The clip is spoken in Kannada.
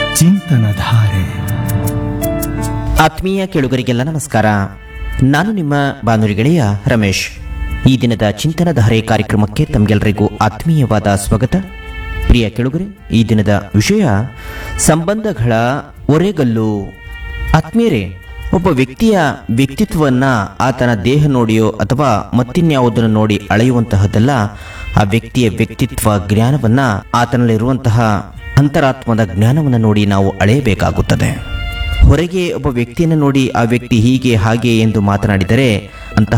ಚಿಂತನಧಾರೆ. ಆತ್ಮೀಯ ಕೇಳುಗರಿಗೆಲ್ಲ ನಮಸ್ಕಾರ. ನಾನು ನಿಮ್ಮ ಬಾನುಲಿ ಗೆಳೆಯ ರಮೇಶ್. ಈ ದಿನದ ಚಿಂತನಧಾರೆ ಕಾರ್ಯಕ್ರಮಕ್ಕೆ ತಮಗೆಲ್ಲರಿಗೂ ಆತ್ಮೀಯವಾದ ಸ್ವಾಗತ. ಪ್ರಿಯ ಕೇಳುಗರೆ, ಈ ದಿನದ ವಿಷಯ ಸಂಬಂಧಗಳ ಒರೆಗಲ್ಲು. ಆತ್ಮೀಯರೇ, ಒಬ್ಬ ವ್ಯಕ್ತಿಯ ವ್ಯಕ್ತಿತ್ವವನ್ನು ಆತನ ದೇಹ ನೋಡಿಯೋ ಅಥವಾ ಮತ್ತಿನ್ಯಾವುದನ್ನು ನೋಡಿ ಅಳೆಯುವಂತಹದ್ದಲ್ಲ. ಆ ವ್ಯಕ್ತಿಯ ವ್ಯಕ್ತಿತ್ವ ಜ್ಞಾನವನ್ನು, ಆತನಲ್ಲಿರುವಂತಹ ಅಂತರಾತ್ಮದ ಜ್ಞಾನವನ್ನು ನೋಡಿ ನಾವು ಅಳೆಯಬೇಕಾಗುತ್ತದೆ. ಹೊರಗೆ ಒಬ್ಬ ವ್ಯಕ್ತಿಯನ್ನು ನೋಡಿ ಆ ವ್ಯಕ್ತಿ ಹೀಗೆ ಹಾಗೆ ಎಂದು ಮಾತನಾಡಿದರೆ